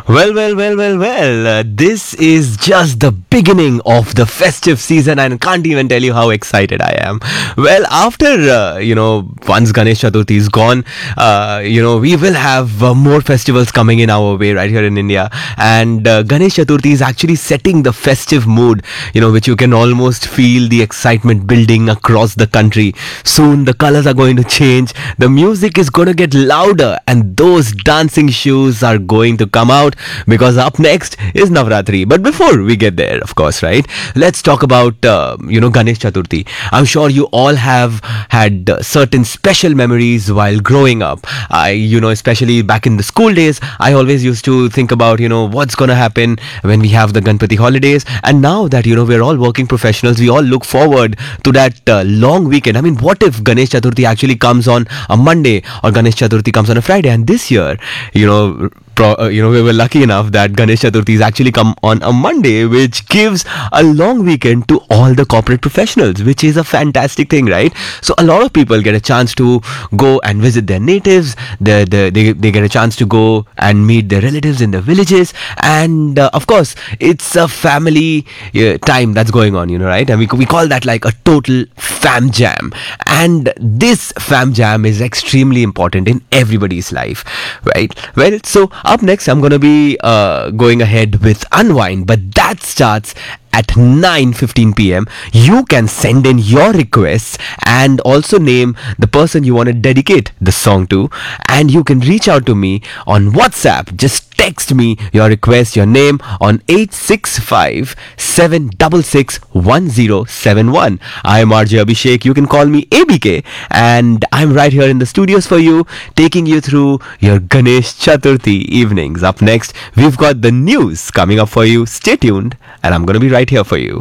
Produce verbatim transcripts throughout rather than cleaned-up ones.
Well, well, well, well, well. Uh, this is just the beginning of the festive season, and I can't even tell you how excited I am. Well, after, uh, you know, once Ganesh Chaturthi is gone, uh, you know, we will have uh, more festivals coming in our way right here in India. And uh, Ganesh Chaturthi is actually setting the festive mood, you know, which you can almost feel the excitement building across the country. Soon the colors are going to change, the music is going to get louder, and those dancing shoes are going to come out. Because up next is Navratri. But before we get there, of course, right, let's talk about, uh, you know, Ganesh Chaturthi. I'm sure you all have had uh, certain special memories while growing up. I, you know, especially back in the school days, I always used to think about, you know, what's going to happen when we have the Ganpati holidays. And now that, you know, we're all working professionals, we all look forward to that uh, long weekend. I mean, what if Ganesh Chaturthi actually comes on a Monday or Ganesh Chaturthi comes on a Friday? And this year, you know, Pro, uh, you know, we were lucky enough that Ganesh Chaturthi has actually come on a Monday, which gives a long weekend to all the corporate professionals, which is a fantastic thing, right? So a lot of people get a chance to go and visit their natives. They, they, they, they get a chance to go and meet their relatives in the villages. And uh, of course, it's a family uh, time that's going on, you know, right? And we, we call that like a total fam jam. And this fam jam is extremely important in everybody's life, right? Well, so up next, I'm going to be uh, going ahead with Unwind, but that starts at nine fifteen p.m. You can send in your requests and also name the person you want to dedicate the song to, and you can reach out to me on WhatsApp. Just text me your request, your name on eight six five, seven six six, one zero seven one. I am R J Abhishek. You can call me A B K, and I'm right here in the studios for you, taking you through your Ganesh Chaturthi evenings. Up next, we've got the news coming up for you. Stay tuned, and I'm going to be right here for you.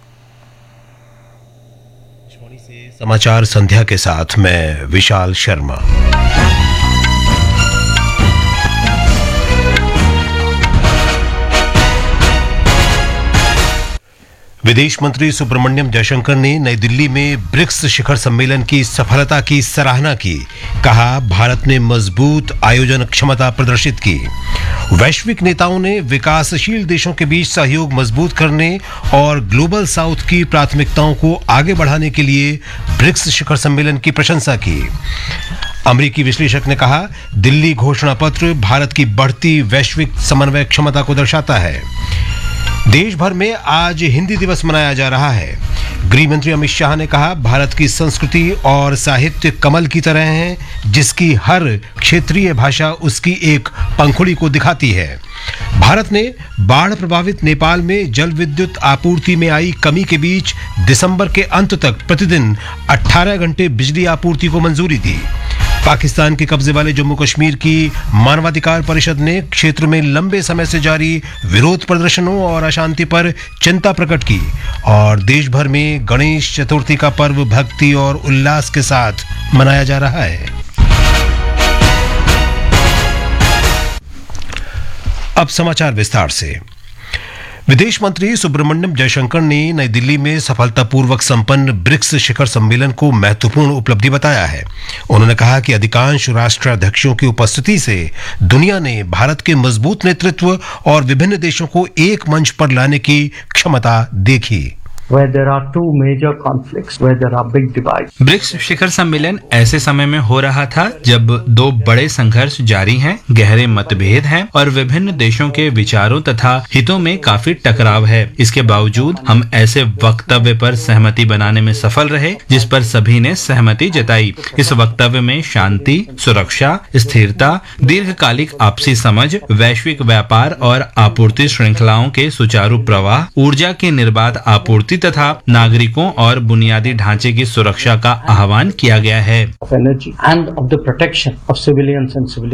समाचार संध्या के साथ मैं विशाल शर्मा। विदेश मंत्री सुब्रमण्यम जयशंकर ने नई दिल्ली में BRICS शिखर सम्मेलन की सफलता की सराहना की। कहा, भारत ने मजबूत आयोजन क्षमता प्रदर्शित की। वैश्विक नेताओं ने विकासशील देशों के बीच सहयोग मजबूत करने और ग्लोबल साउथ की प्राथमिकताओं को आगे बढ़ाने के लिए ब्रिक्स शिखर सम्मेलन की प्रशंसा की। अमेरिकी विश्लेषक ने कहा, दिल्ली घोषणा पत्र भारत की बढ़ती वैश्विक समन्वय क्षमता को दर्शाता है। देश भर में आज हिंदी दिवस मनाया जा रहा है। गृह मंत्री अमित शाह ने कहा, भारत की संस्कृति और साहित्य कमल की तरह है, जिसकी हर क्षेत्रीय भाषा उसकी एक पंखुड़ी को दिखाती है। भारत ने बाढ़ प्रभावित नेपाल में जल विद्युत आपूर्ति में आई कमी के बीच दिसंबर के अंत तक प्रतिदिन अठारह घंटे बिजली आपूर्ति को मंजूरी दी। पाकिस्तान के कब्जे वाले जम्मू कश्मीर की मानवाधिकार परिषद ने क्षेत्र में लंबे समय से जारी विरोध प्रदर्शनों और अशांति पर चिंता प्रकट की। और देश भर में गणेश चतुर्थी का पर्व भक्ति और उल्लास के साथ मनाया जा रहा है। अब समाचार विस्तार से। विदेश मंत्री सुब्रमण्यम जयशंकर ने नई दिल्ली में सफलतापूर्वक संपन्न ब्रिक्स शिखर सम्मेलन को महत्वपूर्ण उपलब्धि बताया है। उन्होंने कहा कि अधिकांश राष्ट्राध्यक्षों की उपस्थिति से दुनिया ने भारत के मजबूत नेतृत्व और विभिन्न देशों को एक मंच पर लाने की क्षमता देखी। Where there are two major conflicts, where there are big divides. BRICS शिखर सम्मेलन ऐसे समय में हो रहा था जब दो बड़े संघर्ष जारी हैं, गहरे मतभेद हैं और विभिन्न देशों के विचारों तथा हितों में काफी टकराव है। इसके बावजूद हम ऐसे वक्तव्य पर सहमति बनाने में सफल रहे जिस पर सभी ने सहमति जताई। इस वक्तव्य में शांति, सुरक्षा, स्थिरता, दीर्घकालिक आपसी समझ, वैश्विक व्यापार और आपूर्ति श्रृंखलाओं के सुचारू प्रवाह, ऊर्जा की निर्बाध आपूर्ति तथा नागरिकों और बुनियादी ढांचे की सुरक्षा का आह्वान किया गया है।